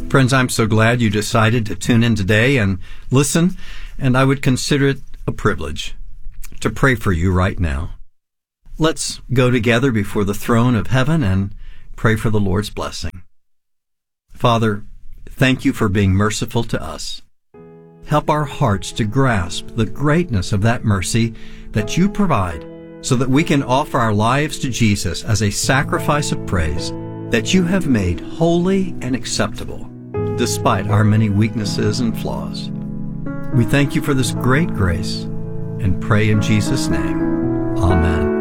Friends, I'm so glad you decided to tune in today and listen, and I would consider it a privilege to pray for you right now. Let's go together before the throne of heaven and pray for the Lord's blessing. Father, thank you for being merciful to us. Help our hearts to grasp the greatness of that mercy that you provide so that we can offer our lives to Jesus as a sacrifice of praise that you have made holy and acceptable despite our many weaknesses and flaws. We thank you for this great grace and pray in Jesus' name. Amen.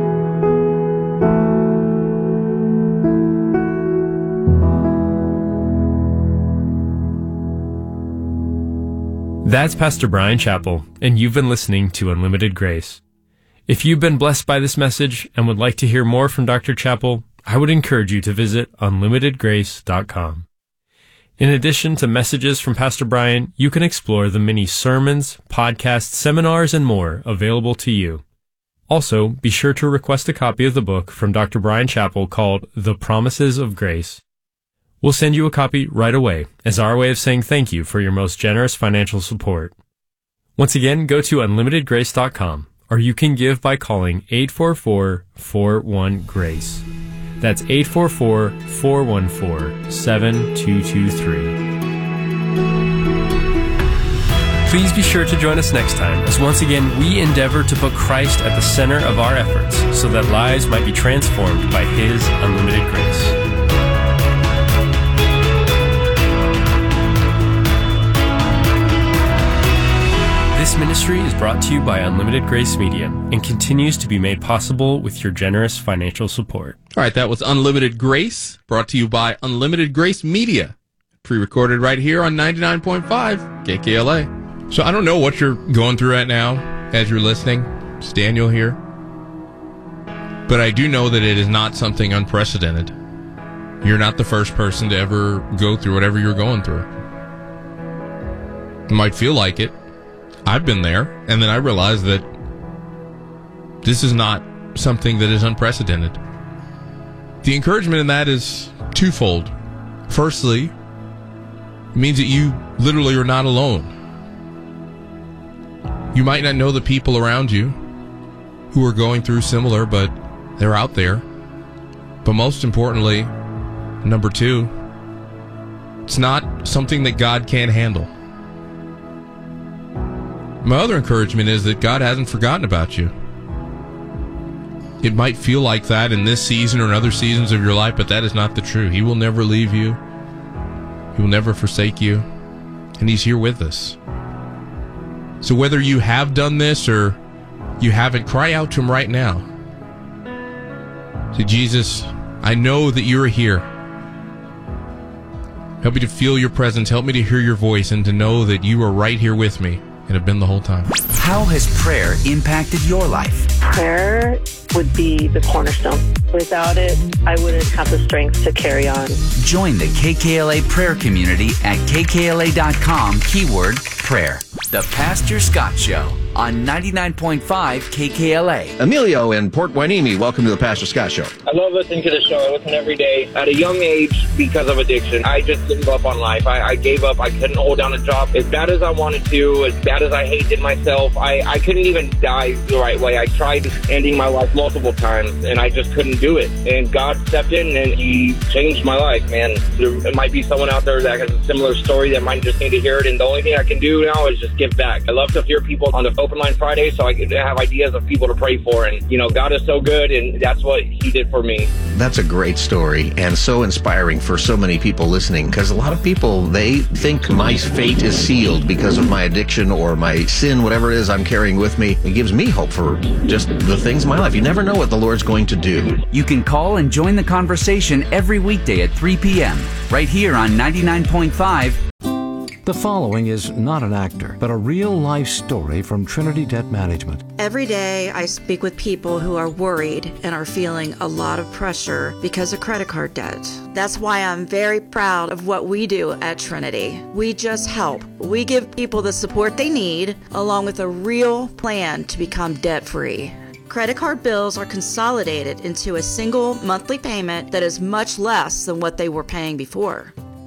That's Pastor Brian Chappell, and you've been listening to Unlimited Grace. If you've been blessed by this message and would like to hear more from Dr. Chappell, I would encourage you to visit unlimitedgrace.com. In addition to messages from Pastor Brian, you can explore the many sermons, podcasts, seminars, and more available to you. Also, be sure to request a copy of the book from Dr. Brian Chappell called The Promises of Grace. We'll send you a copy right away as our way of saying thank you for your most generous financial support. Once again, go to unlimitedgrace.com, or you can give by calling 844-41-GRACE. That's 844-414-7223. Please be sure to join us next time as once again we endeavor to put Christ at the center of our efforts so that lives might be transformed by His unlimited grace. This ministry is brought to you by Unlimited Grace Media and continues to be made possible with your generous financial support. All right, that was Unlimited Grace, brought to you by Unlimited Grace Media, pre-recorded right here on 99.5 KKLA. So I don't know what you're going through right now as you're listening. It's Daniel here. But I do know that it is not something unprecedented. You're not the first person to ever go through whatever you're going through. It might feel like it. I've been there, and then I realized that this is not something that is unprecedented. The encouragement in that is twofold. Firstly, it means that you literally are not alone. You might not know the people around you who are going through similar, but they're out there. But most importantly, number two, it's not something that God can't handle. My other encouragement is that God hasn't forgotten about you. It might feel like that in this season or in other seasons of your life, but that is not the truth. He will never leave you. He will never forsake you. And He's here with us. So whether you have done this or you haven't, cry out to Him right now. Say, Jesus, I know that you're here. Help me to feel your presence. Help me to hear your voice and to know that you are right here with me and have been the whole time. How has prayer impacted your life? Prayer would be the cornerstone. Without it, I wouldn't have the strength to carry on. Join the KKLA prayer community at kkla.com, keyword prayer. The Pastor Scott Show on 99.5 KKLA. Emilio in Port Hueneme, welcome to the Pastor Scott Show. I love listening to the show. I listen every day. At a young age, because of addiction, I just gave up on life. I gave up. I couldn't hold down a job. As bad as I wanted to, as bad as I hated myself, I couldn't even die the right way. I tried ending my life multiple times, and I just couldn't do it. And God stepped in, and He changed my life, man. There might be someone out there that has a similar story that might just need to hear it, and the only thing I can do now is just give back. I love to hear people on the Open Line Friday, so I can have ideas of people to pray for. And, God is so good, and that's what He did for me. That's a great story and so inspiring for so many people listening, because a lot of people, they think my fate is sealed because of my addiction or my sin, whatever it is I'm carrying with me. It gives me hope for just the things in my life. You never know what the Lord's going to do. You can call and join the conversation every weekday at 3 p.m. right here on 99.5. The following is not an actor, but a real-life story from Trinity Debt Management. Every day I speak with people who are worried and are feeling a lot of pressure because of credit card debt. That's why I'm very proud of what we do at Trinity. We just help. We give people the support they need, along with a real plan to become debt-free. Credit card bills are consolidated into a single monthly payment that is much less than what they were paying before.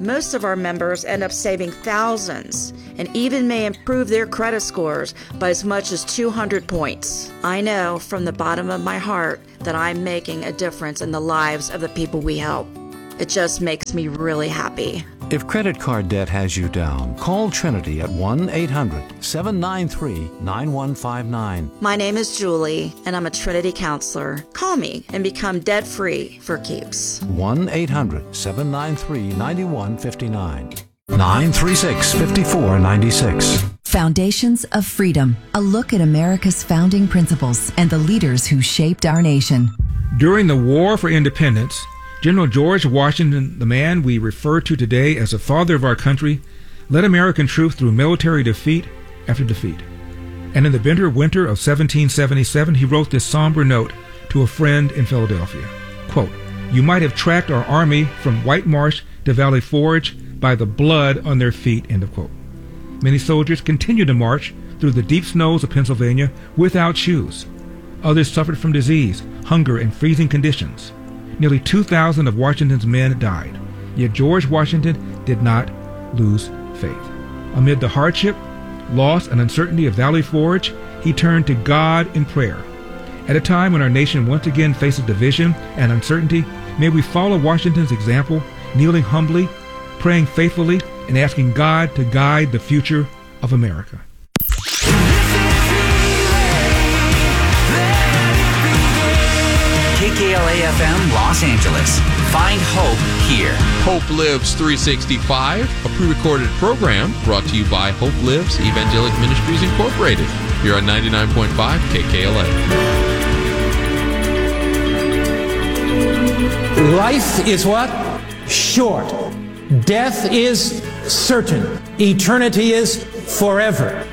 Most of our members end up saving thousands and even may improve their credit scores by as much as 200 points. I know from the bottom of my heart that I'm making a difference in the lives of the people we help. It just makes me really happy. If credit card debt has you down, call Trinity at 1-800-793-9159. My name is Julie, and I'm a Trinity counselor. Call me and become debt-free for keeps. 1-800-793-9159. 936-5496. Foundations of Freedom, a look at America's founding principles and the leaders who shaped our nation. During the War for Independence, General George Washington, the man we refer to today as the father of our country, led American troops through military defeat after defeat. And in the bitter winter of 1777, he wrote this somber note to a friend in Philadelphia. Quote, "You might have tracked our army from White Marsh to Valley Forge by the blood on their feet," end of quote. Many soldiers continued to march through the deep snows of Pennsylvania without shoes. Others suffered from disease, hunger, and freezing conditions. Nearly 2,000 of Washington's men died. Yet George Washington did not lose faith. Amid the hardship, loss, and uncertainty of Valley Forge, he turned to God in prayer. At a time when our nation once again faces division and uncertainty, may we follow Washington's example, kneeling humbly, praying faithfully, and asking God to guide the future of America. KKLA-FM Los Angeles. Find hope here. Hope Lives 365, a pre-recorded program brought to you by Hope Lives Evangelical Ministries Incorporated. Here on 99.5 KKLA. Life is what? Short. Death is certain. Eternity is forever.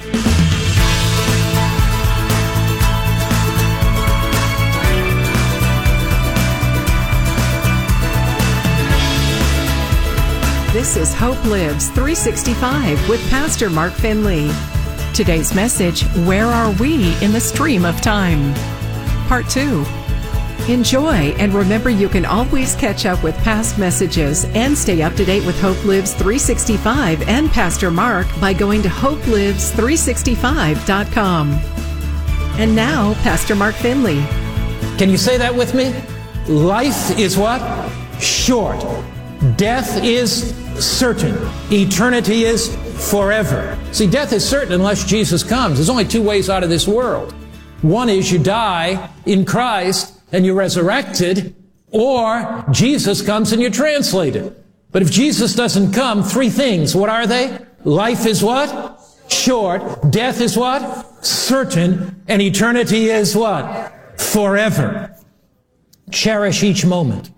This is Hope Lives 365 with Pastor Mark Finley. Today's message, Where Are We in the Stream of Time? Part 2. Enjoy, and remember you can always catch up with past messages and stay up to date with Hope Lives 365 and Pastor Mark by going to hopelives365.com. And now, Pastor Mark Finley. Can you say that with me? Life is what? Short. Death is certain. Eternity is forever. See, death is certain unless Jesus comes. There's only two ways out of this world. One is you die in Christ and you're resurrected, or Jesus comes and you're translated. But if Jesus doesn't come, three things. What are they? Life is what? Short. Death is what? Certain. And eternity is what? Forever. Cherish each moment.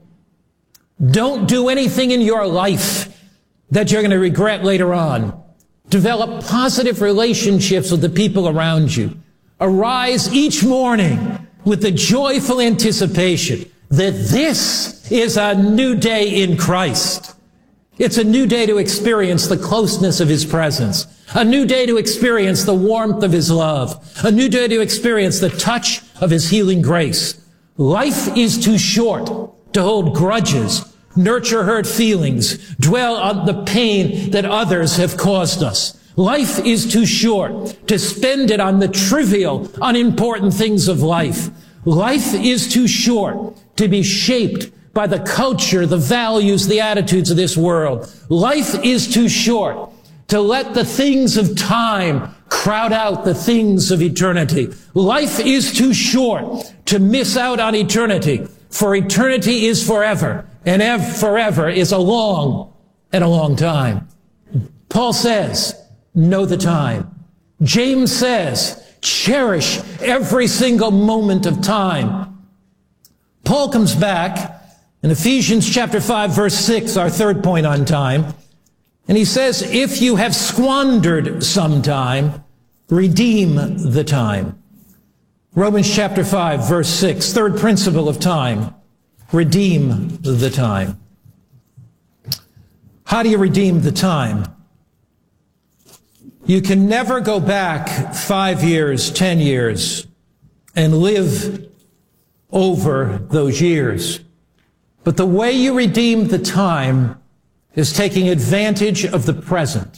Don't do anything in your life that you're going to regret later on. Develop positive relationships with the people around you. Arise each morning with the joyful anticipation that this is a new day in Christ. It's a new day to experience the closeness of His presence. A new day to experience the warmth of His love. A new day to experience the touch of His healing grace. Life is too short to hold grudges, nurture hurt feelings, dwell on the pain that others have caused us. Life is too short to spend it on the trivial, unimportant things of life. Life is too short to be shaped by the culture, the values, the attitudes of this world. Life is too short to let the things of time crowd out the things of eternity. Life is too short to miss out on eternity, for eternity is forever, and forever is a long and a long time. Paul says, know the time. James says, cherish every single moment of time. Paul comes back in Ephesians chapter 5, verse 6, our third point on time, and he says, if you have squandered some time, redeem the time. Romans chapter 5, verse 6, third principle of time, redeem the time. How do you redeem the time? You can never go back 5 years, 10 years, and live over those years. But the way you redeem the time is taking advantage of the present,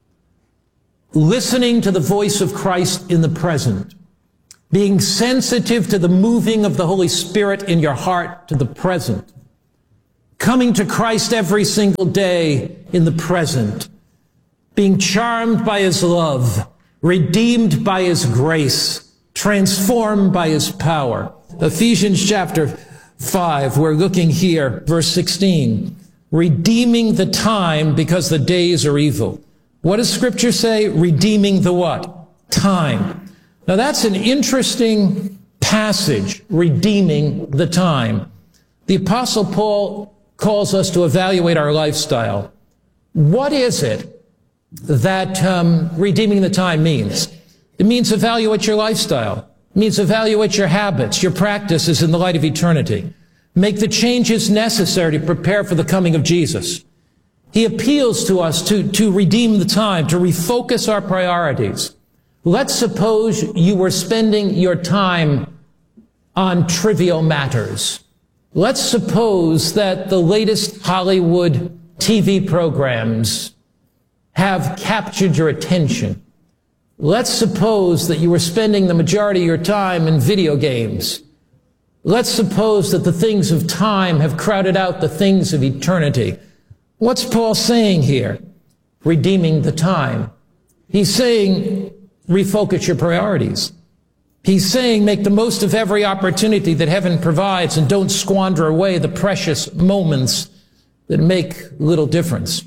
listening to the voice of Christ in the present, being sensitive to the moving of the Holy Spirit in your heart to the present, coming to Christ every single day in the present, being charmed by his love, redeemed by his grace, transformed by his power. Ephesians chapter 5, we're looking here, verse 16, redeeming the time because the days are evil. What does Scripture say? Redeeming the what? Time. Now that's an interesting passage, redeeming the time. The Apostle Paul calls us to evaluate our lifestyle. What is it that redeeming the time means? It means evaluate your lifestyle. It means evaluate your habits, your practices in the light of eternity. Make the changes necessary to prepare for the coming of Jesus. He appeals to us to redeem the time, to refocus our priorities. Let's suppose you were spending your time on trivial matters. Let's suppose that the latest Hollywood TV programs have captured your attention. Let's suppose that you were spending the majority of your time in video games. Let's suppose that the things of time have crowded out the things of eternity. What's Paul saying here? Redeeming the time. He's saying, refocus your priorities. He's saying, make the most of every opportunity that heaven provides and don't squander away the precious moments that make little difference.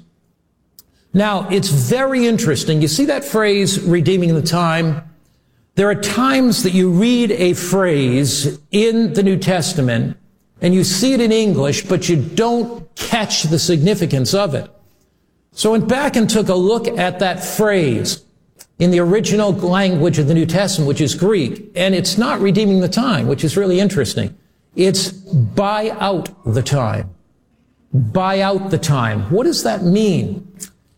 Now, it's very interesting. You see that phrase, redeeming the time? There are times that you read a phrase in the New Testament and you see it in English, but you don't catch the significance of it. So I went back and took a look at that phrase in the original language of the New Testament, which is Greek, and it's not redeeming the time, which is really interesting. It's buy out the time. Buy out the time. What does that mean?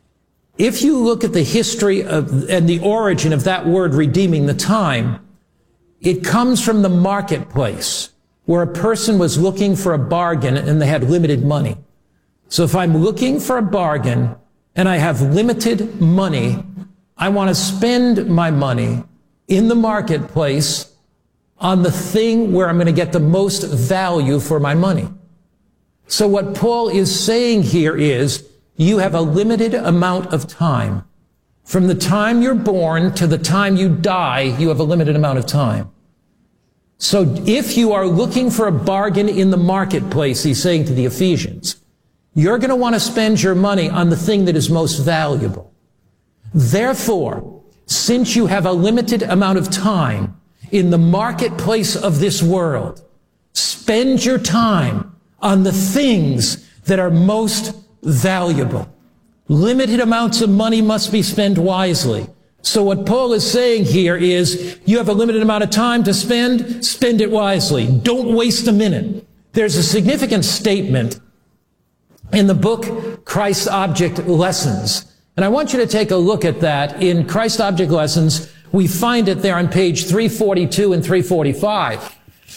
If you look at the history and the origin of that word, redeeming the time, it comes from the marketplace, where a person was looking for a bargain and they had limited money. So if I'm looking for a bargain and I have limited money, I want to spend my money in the marketplace on the thing where I'm going to get the most value for my money. So what Paul is saying here is, you have a limited amount of time. From the time you're born to the time you die, you have a limited amount of time. So if you are looking for a bargain in the marketplace, he's saying to the Ephesians, you're going to want to spend your money on the thing that is most valuable. Therefore, since you have a limited amount of time in the marketplace of this world, spend your time on the things that are most valuable. Limited amounts of money must be spent wisely. So what Paul is saying here is, you have a limited amount of time to spend it wisely. Don't waste a minute. There's a significant statement in the book Christ's Object Lessons. And I want you to take a look at that. In Christ's Object Lessons, we find it there on page 342 and 345.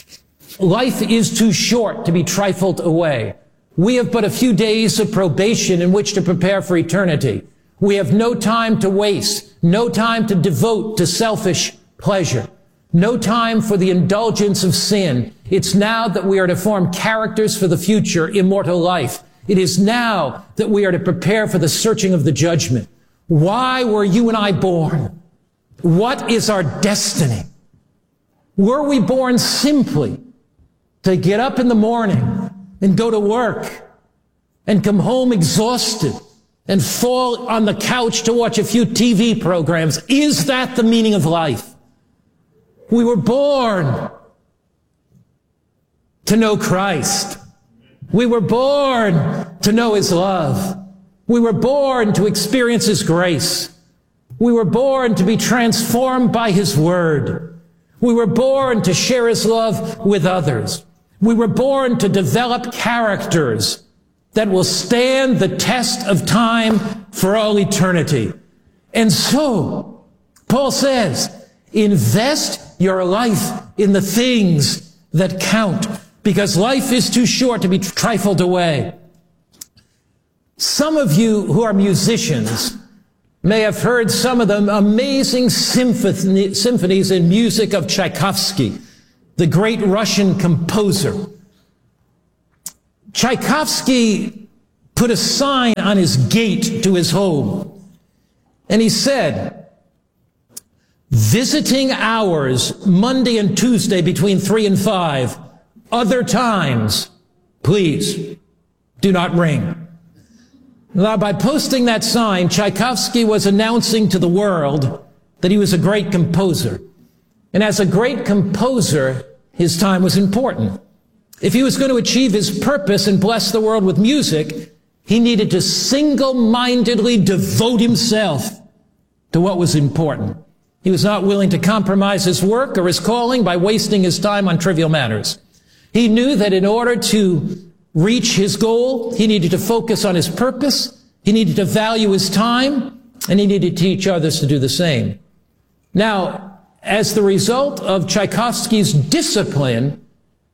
Life is too short to be trifled away. We have but a few days of probation in which to prepare for eternity. We have no time to waste, no time to devote to selfish pleasure, no time for the indulgence of sin. It's now that we are to form characters for the future, immortal life. It is now that we are to prepare for the searching of the judgment. Why were you and I born? What is our destiny? Were we born simply to get up in the morning and go to work and come home exhausted and fall on the couch to watch a few TV programs? Is that the meaning of life? We were born to know Christ. We were born to know his love. We were born to experience his grace. We were born to be transformed by his word. We were born to share his love with others. We were born to develop characters that will stand the test of time for all eternity. And so, Paul says, invest your life in the things that count, because life is too short to be trifled away. Some of you who are musicians may have heard some of the amazing symphonies and music of Tchaikovsky, the great Russian composer. Tchaikovsky put a sign on his gate to his home, and he said, visiting hours Monday and Tuesday between 3 and 5. Other times, please do not ring. Now, by posting that sign, Tchaikovsky was announcing to the world that he was a great composer. And as a great composer, his time was important. If he was going to achieve his purpose and bless the world with music, he needed to single-mindedly devote himself to what was important. He was not willing to compromise his work or his calling by wasting his time on trivial matters. He knew that in order to reach his goal, he needed to focus on his purpose, he needed to value his time, and he needed to teach others to do the same. Now, as the result of Tchaikovsky's discipline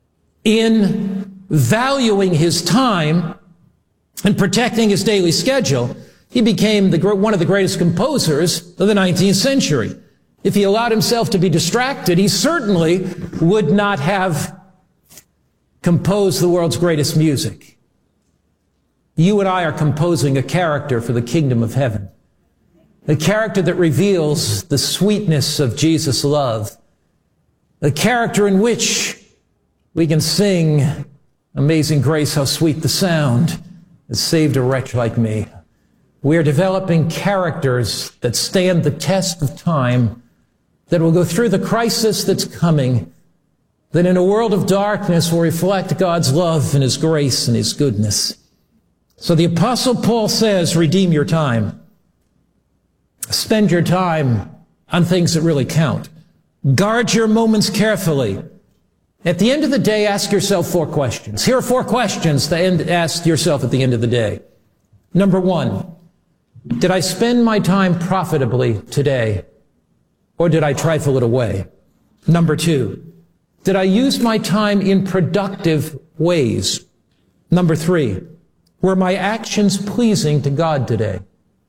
in valuing his time and protecting his daily schedule, he became one of the greatest composers of the 19th century. If he allowed himself to be distracted, he certainly would not have composed the world's greatest music. You and I are composing a character for the kingdom of heaven, a character that reveals the sweetness of Jesus' love, a character in which we can sing, Amazing Grace, how sweet the sound that saved a wretch like me. We are developing characters that stand the test of time, that will go through the crisis that's coming, that in a world of darkness will reflect God's love and His grace and His goodness. So the Apostle Paul says, redeem your time. Spend your time on things that really count. Guard your moments carefully. At the end of the day, ask yourself 4 questions. Here are 4 questions to ask yourself at the end of the day. Number 1, did I spend my time profitably today, or did I trifle it away? Number 2, did I use my time in productive ways? Number 3, were my actions pleasing to God today?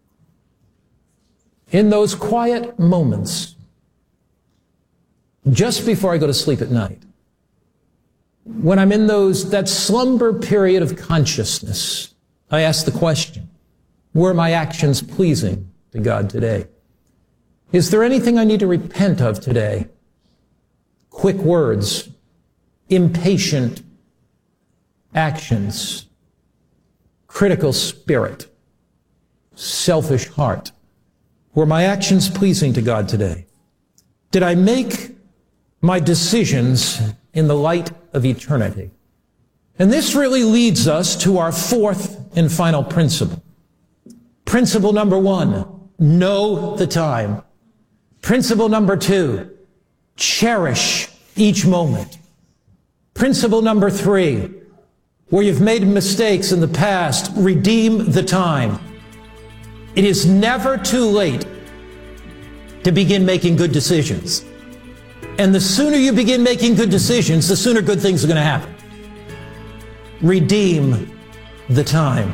In those quiet moments, just before I go to sleep at night, when I'm in that slumber period of consciousness, I ask the question, were my actions pleasing to God today? Is there anything I need to repent of today? Quick words, impatient actions, critical spirit, selfish heart. Were my actions pleasing to God today? Did I make my decisions in the light of eternity? And this really leads us to our 4th and final principle. Principle number 1, know the time. Principle number 2, cherish each moment. Principle number 3, where you've made mistakes in the past, redeem the time. It is never too late to begin making good decisions. And the sooner you begin making good decisions, the sooner good things are going to happen. Redeem the time.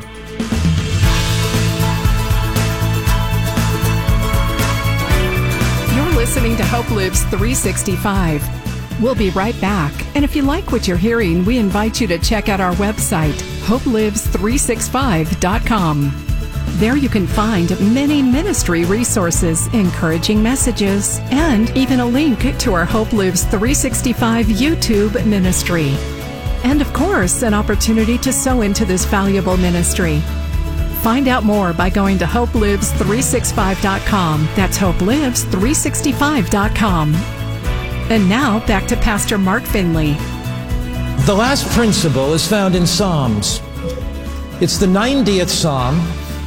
You're listening to Hope Lives 365. We'll be right back. And if you like what you're hearing, we invite you to check out our website, hopelives365.com. There you can find many ministry resources, encouraging messages, and even a link to our Hope Lives 365 YouTube ministry. And of course, an opportunity to sow into this valuable ministry. Find out more by going to hopelives365.com. That's hopelives365.com. And now, back to Pastor Mark Finley. The last principle is found in Psalms. It's the 90th Psalm.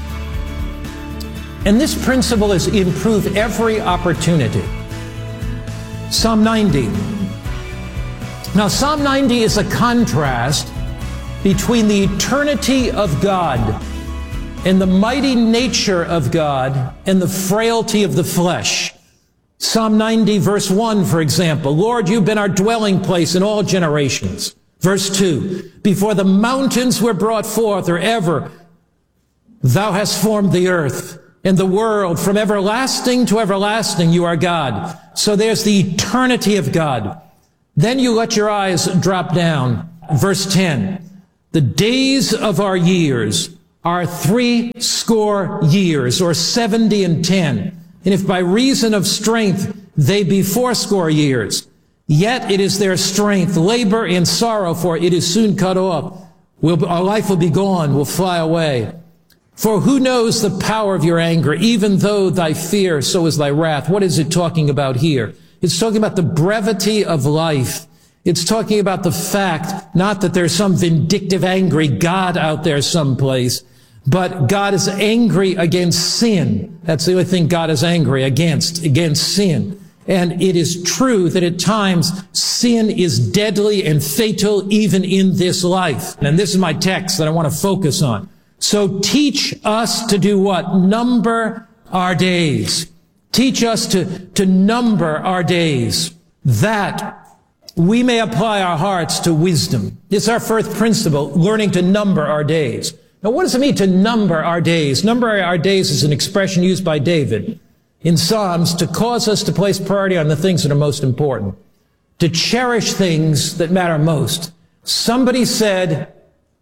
And this principle is improve every opportunity. Psalm 90. Now, Psalm 90 is a contrast between the eternity of God and the mighty nature of God and the frailty of the flesh. Psalm 90, verse 1, for example, Lord, you've been our dwelling place in all generations. Verse 2, before the mountains were brought forth, or ever Thou hast formed the earth and the world. From everlasting to everlasting, you are God. So there's the eternity of God. Then you let your eyes drop down. Verse 10. The days of our years are 70 years, or 70 and 10. And if by reason of strength they be 80 years, yet it is their strength, labor and sorrow, for it is soon cut off. Our life will be gone, will fly away. For who knows the power of your anger? Even though thy fear, so is thy wrath. What is it talking about here? It's talking about the brevity of life. It's talking about the fact, not that there's some vindictive, angry God out there someplace, but God is angry against sin. That's the only thing God is angry against sin. And it is true that at times sin is deadly and fatal even in this life. And this is my text that I want to focus on. So teach us to do what? Number our days. Teach us to number our days, that we may apply our hearts to wisdom. It's our first principle, learning to number our days. Now, what does it mean to number our days? Number our days is an expression used by David in Psalms to cause us to place priority on the things that are most important, to cherish things that matter most. Somebody said,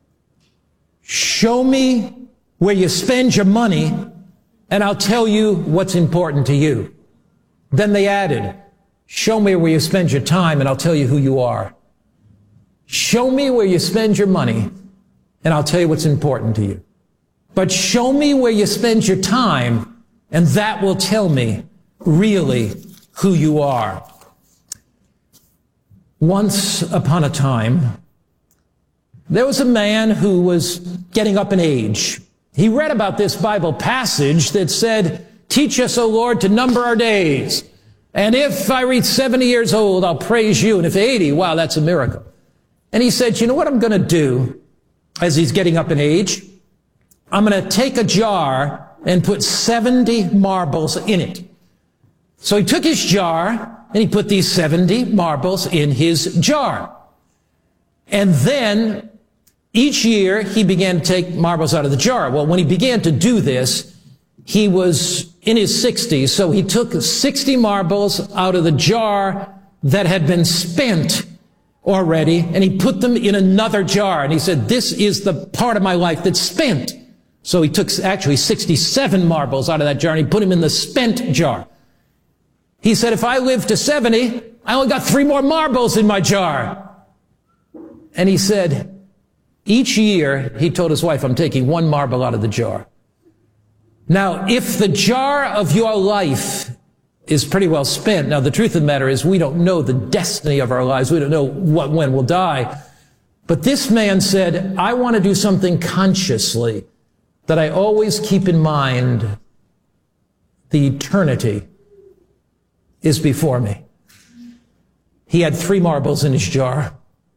show me where you spend your money, and I'll tell you what's important to you. Then they added, show me where you spend your time, and I'll tell you who you are. Show me where you spend your money, and I'll tell you what's important to you. But show me where you spend your time, and that will tell me really who you are. Once upon a time, there was a man who was getting up in age. He read about this Bible passage that said, teach us, O Lord, to number our days. And if I reach 70 years old, I'll praise you. And if 80, wow, that's a miracle. And he said, you know what I'm going to do as he's getting up in age? I'm going to take a jar and put 70 marbles in it. So he took his jar and he put these 70 marbles in his jar. And then each year he began to take marbles out of the jar. Well, when he began to do this, he was in his 60s, so he took 60 marbles out of the jar that had been spent already, and he put them in another jar. And he said, this is the part of my life that's spent. So he took actually 67 marbles out of that jar, and he put them in the spent jar. He said, if I live to 70, I only got 3 more marbles in my jar. And he said, each year, he told his wife, I'm taking 1 marble out of the jar. Now, if the jar of your life is pretty well spent, now the truth of the matter is we don't know the destiny of our lives. We don't know when we'll die. But this man said, I want to do something consciously that I always keep in mind. The eternity is before me. He had 3 marbles in his jar.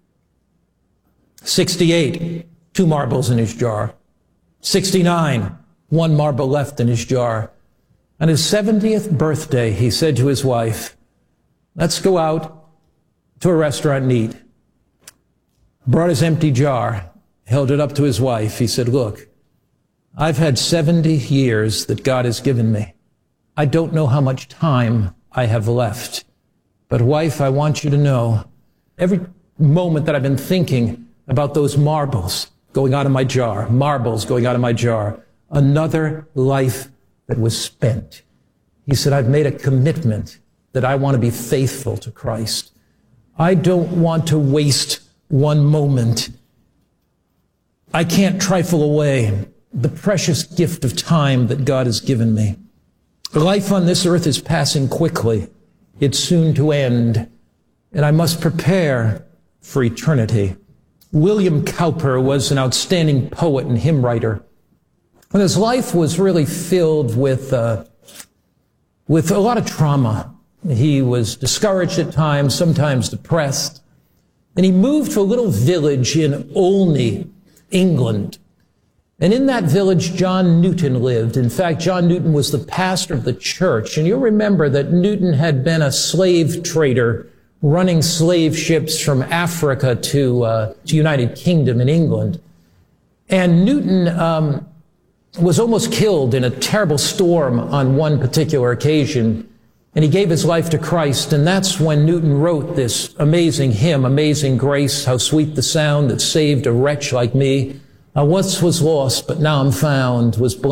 68, 2 marbles in his jar. 69, 1 marble left in his jar. On his 70th birthday, he said to his wife, let's go out to a restaurant and eat. Brought his empty jar, held it up to his wife. He said, look, I've had 70 years that God has given me. I don't know how much time I have left. But wife, I want you to know, every moment that I've been thinking about those marbles going out of my jar, marbles going out of my jar, another life that was spent. He said, I've made a commitment that I want to be faithful to Christ. I don't want to waste one moment. I can't trifle away the precious gift of time that God has given me. Life on this earth is passing quickly. It's soon to end, and I must prepare for eternity. William Cowper was an outstanding poet and hymn writer. And his life was really filled with a lot of trauma. He was discouraged at times, sometimes depressed. And he moved to a little village in Olney, England. And in that village, John Newton lived. In fact, John Newton was the pastor of the church. And you'll remember that Newton had been a slave trader running slave ships from Africa to United Kingdom in England. And Newton was almost killed in a terrible storm on one particular occasion, and he gave his life to Christ, and that's when Newton wrote this amazing hymn, Amazing Grace, how sweet the sound that saved a wretch like me. I once was lost, but now I'm found, was blind.